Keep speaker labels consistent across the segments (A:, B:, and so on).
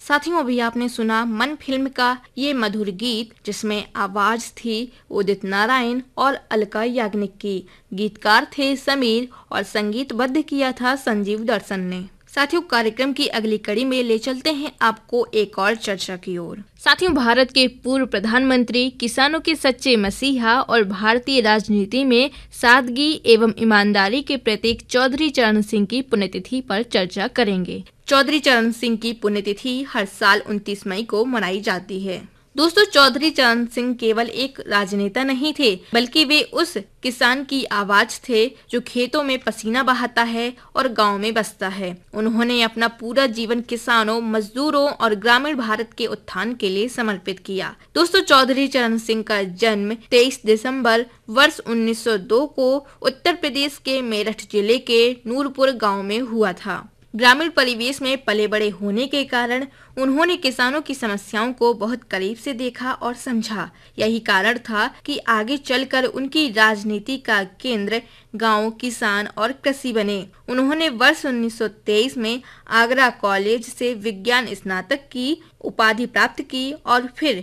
A: साथियों, अभी आपने सुना मन फिल्म का ये मधुर गीत, जिसमें आवाज थी उदित नारायण और अलका याग्निक की। गीतकार थे समीर और संगीतबद्ध किया था संजीव दर्शन ने। साथियों, कार्यक्रम की अगली कड़ी में ले चलते हैं आपको एक और चर्चा की ओर। साथियों, भारत के पूर्व प्रधानमंत्री, किसानों के सच्चे मसीहा और भारतीय राजनीति में सादगी एवं ईमानदारी के प्रतीक चौधरी चरण सिंह की पुण्यतिथि पर चर्चा करेंगे। चौधरी चरण सिंह की पुण्यतिथि हर साल 29 मई को मनाई जाती है। दोस्तों, चौधरी चरण सिंह केवल एक राजनेता नहीं थे, बल्कि वे उस किसान की आवाज थे जो खेतों में पसीना बहाता है और गांव में बसता है। उन्होंने अपना पूरा जीवन किसानों, मजदूरों और ग्रामीण भारत के उत्थान के लिए समर्पित किया। दोस्तों, चौधरी चरण सिंह का जन्म 23 दिसंबर वर्ष 1902 को उत्तर प्रदेश के मेरठ जिले के नूरपुर गाँव में हुआ था। ग्रामीण परिवेश में पले बड़े होने के कारण उन्होंने किसानों की समस्याओं को बहुत करीब से देखा और समझा। यही कारण था कि आगे चलकर उनकी राजनीति का केंद्र गांव, किसान और कृषि बने। उन्होंने वर्ष 1923 में आगरा कॉलेज से विज्ञान स्नातक की उपाधि प्राप्त की और फिर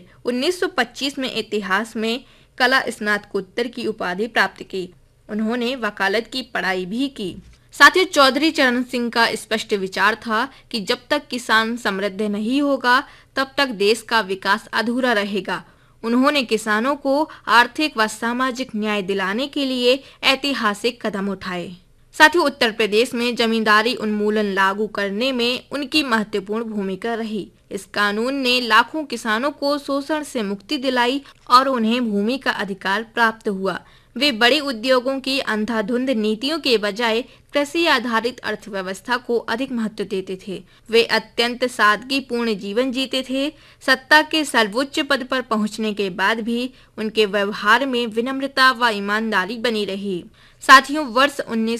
A: 1925 में इतिहास में कला स्नातकोत्तर की उपाधि प्राप्त की। उन्होंने वकालत की पढ़ाई भी की। साथियों, चौधरी चरण सिंह का स्पष्ट विचार था कि जब तक किसान समृद्ध नहीं होगा, तब तक देश का विकास अधूरा रहेगा। उन्होंने किसानों को आर्थिक व सामाजिक न्याय दिलाने के लिए ऐतिहासिक कदम उठाए। साथियों, उत्तर प्रदेश में जमींदारी उन्मूलन लागू करने में उनकी महत्वपूर्ण भूमिका रही। इस कानून ने लाखों किसानों को शोषण से मुक्ति दिलाई और उन्हें भूमि का अधिकार प्राप्त हुआ। वे बड़े उद्योगों की अंधाधुंध नीतियों के बजाय कृषि आधारित अर्थव्यवस्था को अधिक महत्व देते थे। वे अत्यंत सादगीपूर्ण जीवन जीते थे। सत्ता के सर्वोच्च पद पर पहुंचने के बाद भी उनके व्यवहार में विनम्रता व ईमानदारी बनी रही। साथियों, वर्ष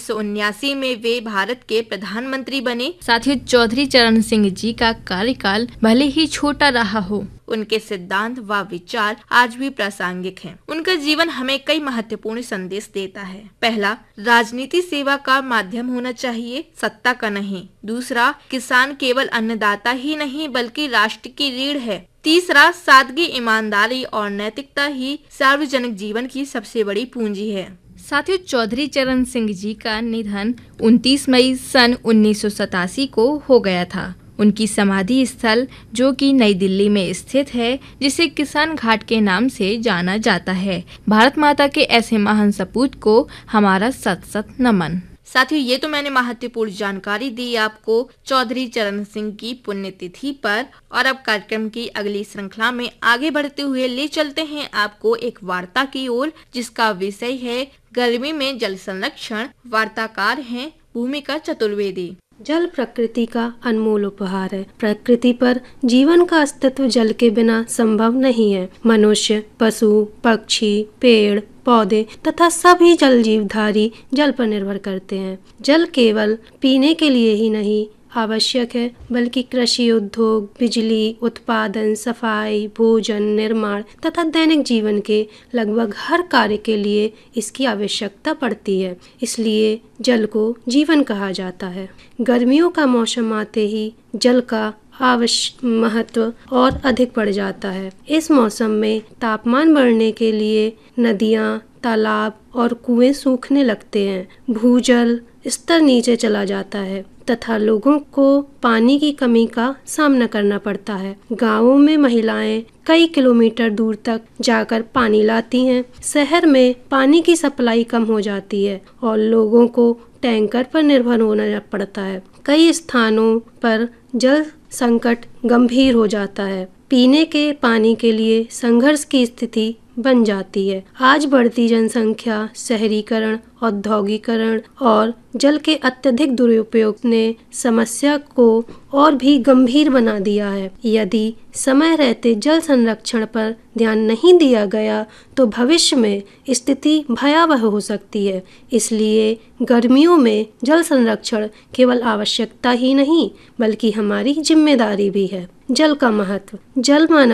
A: 1979 में वे भारत के प्रधानमंत्री बने। साथियों, चौधरी चरण सिंह जी का कार्यकाल भले ही छोटा रहा हो, उनके सिद्धांत व विचार आज भी प्रासंगिक हैं। उनका जीवन हमें कई महत्वपूर्ण संदेश देता है। पहला, राजनीति सेवा का माध्यम होना चाहिए, सत्ता का नहीं। दूसरा, किसान केवल अन्नदाता ही नहीं बल्कि राष्ट्र की रीढ़ है। तीसरा, सादगी, ईमानदारी और नैतिकता ही सार्वजनिक जीवन की सबसे बड़ी पूंजी है। साथियों, चौधरी चरण सिंह जी का निधन 29 मई सन 1987 को हो गया था। उनकी समाधि स्थल, जो कि नई दिल्ली में स्थित है, जिसे किसान घाट के नाम से जाना जाता है। भारत माता के ऐसे महान सपूत को हमारा सत सत नमन। साथियों, ये तो मैंने महत्वपूर्ण जानकारी दी आपको चौधरी चरण सिंह की पुण्यतिथि पर। और अब कार्यक्रम की अगली श्रृंखला में आगे बढ़ते हुए ले चलते हैं आपको एक वार्ता की ओर, जिसका विषय है गर्मी में जल संरक्षण। वार्ताकार हैं भूमिका चतुर्वेदी।
B: जल प्रकृति का अनमोल उपहार है। प्रकृति पर जीवन का अस्तित्व जल के बिना संभव नहीं है। मनुष्य, पशु, पक्षी, पेड़, पौधे तथा सभी जल जीवधारी जल पर निर्भर करते हैं। जल केवल पीने के लिए ही नहीं आवश्यक है, बल्कि कृषि, उद्योग, बिजली उत्पादन, सफाई, भोजन, निर्माण तथा दैनिक जीवन के लगभग हर कार्य के लिए इसकी आवश्यकता पड़ती है। इसलिए जल को जीवन कहा जाता है। गर्मियों का मौसम आते ही जल का महत्व और अधिक बढ़ जाता है। इस मौसम में तापमान बढ़ने के लिए नदियाँ, तालाब और कुएं सूखने लगते हैं। भूजल स्तर नीचे चला जाता है तथा लोगों को पानी की कमी का सामना करना पड़ता है। गांवों में महिलाएं कई किलोमीटर दूर तक जाकर पानी लाती हैं। शहर में पानी की सप्लाई कम हो जाती है और लोगों को टैंकर पर निर्भर होना पड़ता है। कई स्थानों पर जल संकट गंभीर हो जाता है। पीने के पानी के लिए संघर्ष की स्थिति बन जाती है। आज बढ़ती जनसंख्या, शहरीकरण, औद्योगिकरण और जल के अत्यधिक दुरुपयोग ने समस्या को और भी गंभीर बना दिया है। यदि समय रहते जल संरक्षण पर ध्यान नहीं दिया गया तो भविष्य में स्थिति भयावह हो सकती है। इसलिए गर्मियों में जल संरक्षण केवल आवश्यकता ही नहीं बल्कि हमारी जिम्मेदारी भी है। जल का महत्व। जल मानव